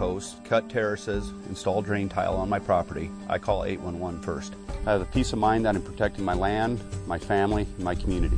posts, cut terraces, install drain tile on my property, I call 811 first. I have the peace of mind that I'm protecting my land, my family, and my community.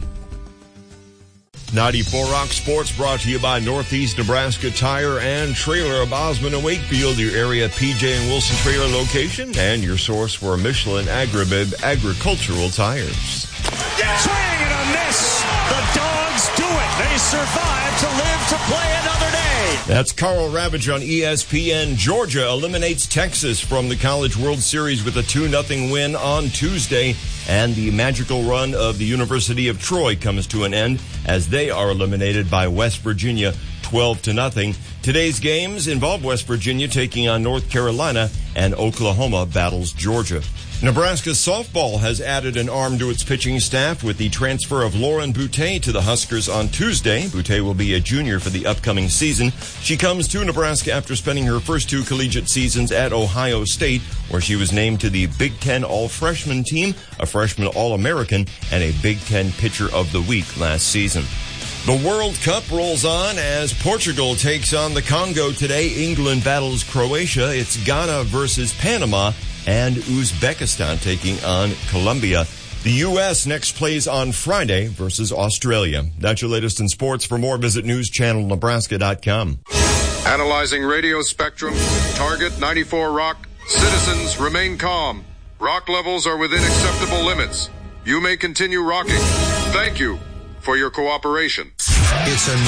94 Rock Sports brought to you by Northeast Nebraska Tire and Trailer of Osmond and Wakefield, your area PJ and Wilson trailer location, and your source for Michelin Agribib agricultural tires. Swing and a miss. The Dogs do it. They survive to live to play another day. That's Carl Ravage on ESPN. Georgia eliminates Texas from the College World Series with a 2-0 win on Tuesday. And the magical run of the University of Troy comes to an end as they are eliminated by West Virginia 12-0. Today's games involve West Virginia taking on North Carolina and Oklahoma battles Georgia. Nebraska softball has added an arm to its pitching staff with the transfer of Lauren Boutte to the Huskers on Tuesday. Boutte will be a junior for the upcoming season. She comes to Nebraska after spending her first 2 collegiate seasons at Ohio State, where she was named to the Big Ten All-Freshman team, a freshman All-American, and a Big Ten Pitcher of the Week last season. The World Cup rolls on as Portugal takes on the Congo today. England battles Croatia. It's Ghana versus Panama, and Uzbekistan taking on Colombia. The U.S. next plays on Friday versus Australia. That's your latest in sports. For more, visit newschannelnebraska.com. Analyzing radio spectrum. Target 94 Rock. Citizens remain calm. Rock levels are within acceptable limits. You may continue rocking. Thank you for your cooperation. It's a